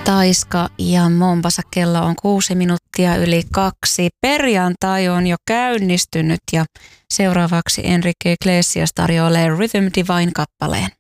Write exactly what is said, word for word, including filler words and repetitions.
Taiska ja Mombasa, kello on kuusi minuuttia yli kaksi. Perjantai on jo käynnistynyt ja seuraavaksi Enrique Iglesias tarjoilee Rhythm Divine -kappaleen.